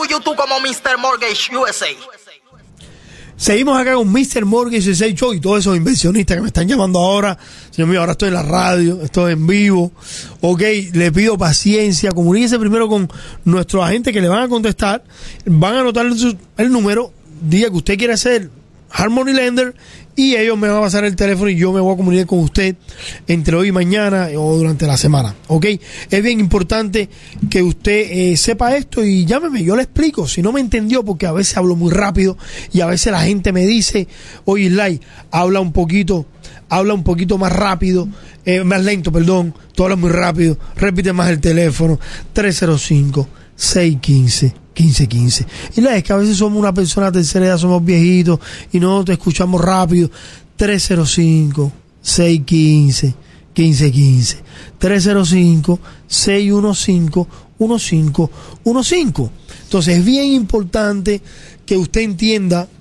YouTube como Mr. Mortgage USA. Seguimos acá con Mr. Mortgage USA Show y todos esos inversionistas que me están llamando ahora. Señor mío, ahora estoy en la radio, estoy en vivo. Ok, le pido paciencia. Comuníquese primero con nuestros agentes que le van a contestar. Van a anotar el número. Diga que usted quiere hacer Harmony Lender y ellos me van a pasar el teléfono y yo me voy a comunicar con usted entre hoy y mañana o durante la semana, ¿ok? Es bien importante que usted sepa esto y llámeme, yo le explico si no me entendió, porque a veces hablo muy rápido y a veces la gente me dice, oye Sly, habla un poquito más rápido, más lento, perdón, tú hablas muy rápido, repite más el teléfono, 305-615-1515. Y la es que a veces somos una persona de tercera edad, somos viejitos y no te escuchamos rápido. 305-615-1515. 305-615-1515. Entonces es bien importante que usted entienda,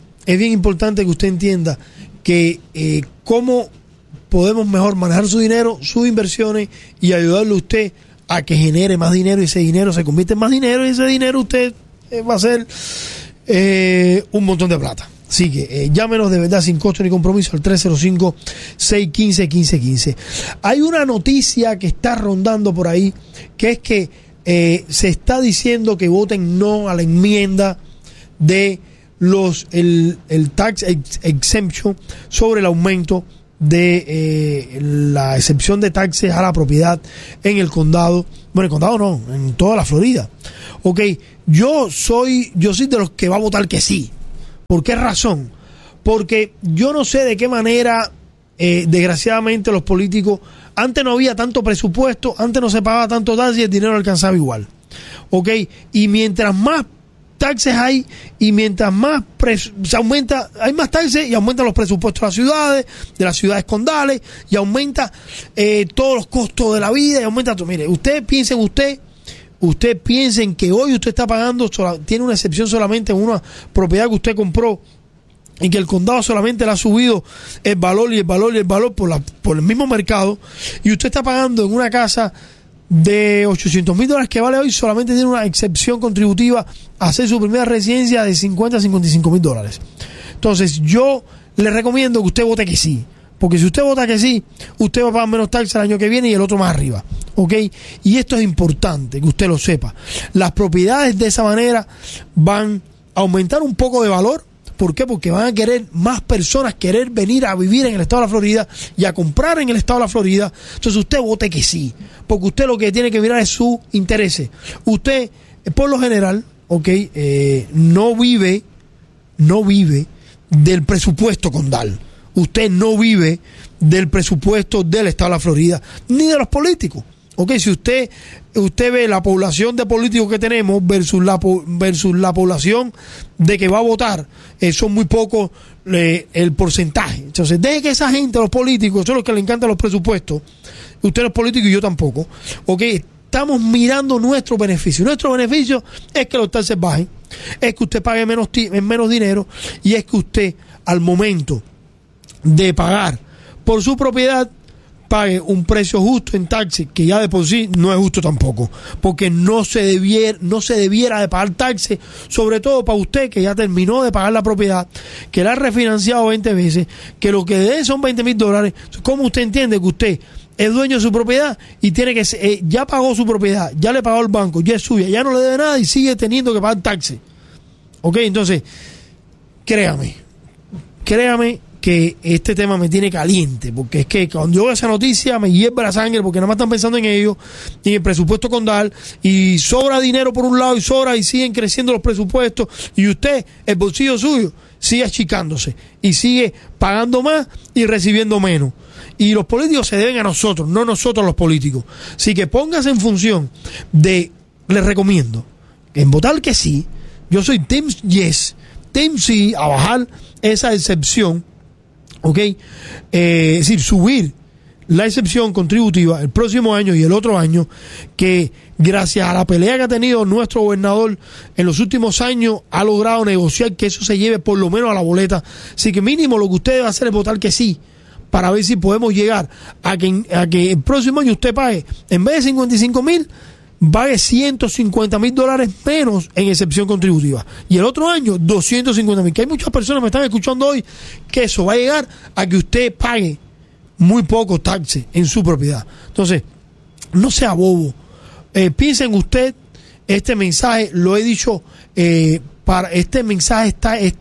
que cómo podemos mejor manejar su dinero, sus inversiones y ayudarle a usted a que genere más dinero y ese dinero se convierte en más dinero y ese dinero usted va a ser un montón de plata. Así que llámenos de verdad sin costo ni compromiso al 305-615-1515. Hay una noticia que está rondando por ahí, que es que se está diciendo que voten no a la enmienda de el tax exemption sobre el aumento de la excepción de taxes a la propiedad en el condado. Bueno, el condado no, en toda la Florida. Ok, yo soy de los que va a votar que sí. ¿Por qué razón? Porque yo no sé de qué manera, desgraciadamente, los políticos, antes no había tanto presupuesto, antes no se pagaba tanto taxes y el dinero alcanzaba igual. Ok, y mientras más taxes hay y mientras más se aumenta, hay más taxes y aumentan los presupuestos de las ciudades condales y aumenta todos los costos de la vida y aumenta todo. Mire, usted piensa en que hoy usted está pagando, tiene una excepción solamente en una propiedad que usted compró y que el condado solamente le ha subido el valor por el mismo mercado, y usted está pagando en una casa de $800,000 que vale hoy, solamente tiene una excepción contributiva a hacer su primera residencia de $50,000 a $55,000. Entonces yo le recomiendo que usted vote que sí, porque si usted vota que sí, usted va a pagar menos taxas el año que viene y el otro más arriba, ¿ok? Y esto es importante que usted lo sepa. Las propiedades de esa manera van a aumentar un poco de valor. ¿Por qué? Porque van a querer más personas venir a vivir en el estado de la Florida y a comprar en el estado de la Florida. Entonces usted vote que sí, porque usted lo que tiene que mirar es sus intereses. Usted, por lo general, no vive del presupuesto condal. Usted no vive del presupuesto del estado de la Florida, ni de los políticos. Si usted ve la población de políticos que tenemos versus la población de que va a votar, son muy pocos el porcentaje. Entonces, deje que esa gente, los políticos, son los que le encantan los presupuestos. Usted no es político y yo tampoco. Estamos mirando nuestro beneficio. Nuestro beneficio es que los taxes bajen, es que usted pague menos dinero y es que usted, al momento de pagar por su propiedad, pague un precio justo en taxes, que ya de por sí no es justo tampoco, porque no se debiera de pagar taxes, sobre todo para usted que ya terminó de pagar la propiedad, que la ha refinanciado 20 veces, que lo que debe son $20,000. ¿Cómo usted entiende que usted es dueño de su propiedad y tiene que ya pagó su propiedad, ya le pagó el banco, ya es suya, ya no le debe nada y sigue teniendo que pagar taxes? Entonces, créame que este tema me tiene caliente, porque es que cuando yo veo esa noticia me hierve la sangre, porque nada más están pensando en ello y en el presupuesto condal, y sobra dinero por un lado y siguen creciendo los presupuestos, y usted, el bolsillo suyo, sigue achicándose y sigue pagando más y recibiendo menos. Y los políticos se deben a nosotros, no nosotros los políticos. Así que póngase en función les recomiendo en votar que sí. Yo soy Team Yes, Team sí, a bajar esa excepción, es decir, subir la excepción contributiva el próximo año y el otro año, que gracias a la pelea que ha tenido nuestro gobernador en los últimos años ha logrado negociar que eso se lleve por lo menos a la boleta. Así que mínimo lo que usted debe hacer es votar que sí, para ver si podemos llegar a que el próximo año usted pague, en vez de $55,000, pague $150,000 menos en excepción contributiva. Y el otro año, $250,000. Que hay muchas personas que me están escuchando hoy que eso va a llegar a que usted pague muy poco taxes en su propiedad. Entonces, no sea bobo. Piensen usted, este mensaje lo he dicho, para este mensaje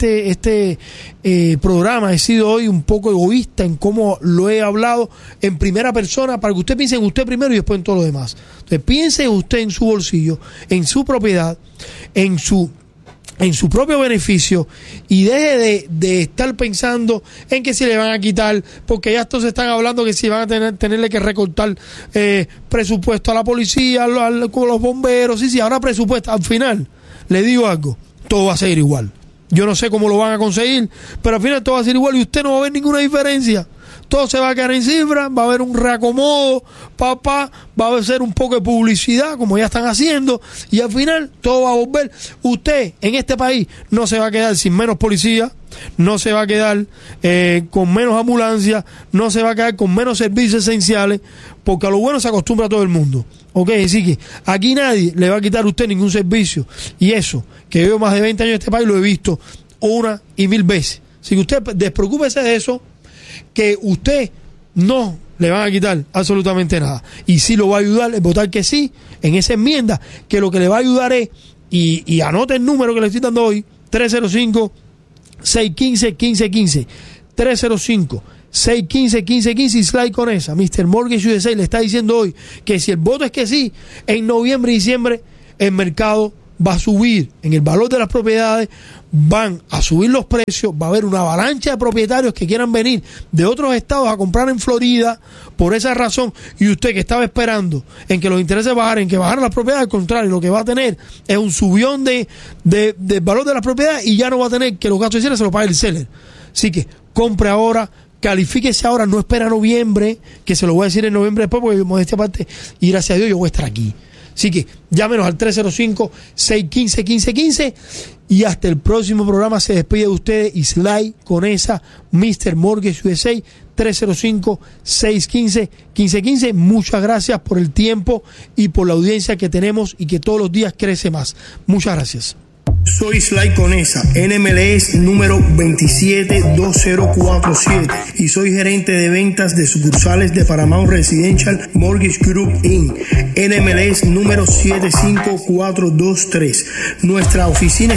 programa he sido hoy un poco egoísta en cómo lo he hablado en primera persona para que usted piense en usted primero y después en todo lo demás. Entonces, piense usted en su bolsillo, en su propiedad, en su propio beneficio, y deje de estar pensando en que si le van a quitar, porque ya estos están hablando que si van a tenerle que recortar presupuesto a la policía, con los bomberos, sí, ahora presupuesto. Al final, le digo algo, todo va a seguir igual. Yo no sé cómo lo van a conseguir, pero al final todo va a ser igual y usted no va a ver ninguna diferencia. Todo se va a quedar en cifra, va a haber un reacomodo, va a ser un poco de publicidad, como ya están haciendo, y al final todo va a volver. Usted en este país no se va a quedar sin menos policía, no se va a quedar con menos ambulancia, no se va a quedar con menos servicios esenciales, porque a lo bueno se acostumbra a todo el mundo. Ok, así que aquí nadie le va a quitar a usted ningún servicio, y eso, que yo más de 20 años en este país lo he visto una y mil veces. Así que usted despreocúpese de eso, que usted no le van a quitar absolutamente nada. Y si lo va a ayudar es votar que sí en esa enmienda, que lo que le va a ayudar es, y anote el número que le estoy dando hoy, 305-615-1515, 305-615-1515, y slide con esa. Mr. Mortgage USA le está diciendo hoy que si el voto es que sí, en noviembre y diciembre el mercado va a subir en el valor de las propiedades, van a subir los precios, va a haber una avalancha de propietarios que quieran venir de otros estados a comprar en Florida por esa razón, y usted que estaba esperando en que los intereses bajaran, en que bajaran las propiedades, al contrario, lo que va a tener es un subión del valor de las propiedades, y ya no va a tener que los gastos de cierre se los pague el seller. Así que compre ahora, califíquese ahora, no espera noviembre, que se lo voy a decir en noviembre después, porque modestia aparte, y gracias a Dios yo voy a estar aquí. Así que llámenos al 305-615-1515, y hasta el próximo programa se despide de ustedes Islay Conesa, Mr. Mortgage USA, 305-615-1515. Muchas gracias por el tiempo y por la audiencia que tenemos y que todos los días crece más. Muchas gracias. Soy Islay Conesa, NMLS número 272047, y soy gerente de ventas de sucursales de Paramount Residential Mortgage Group Inc., NMLS número 75423. Nuestra oficina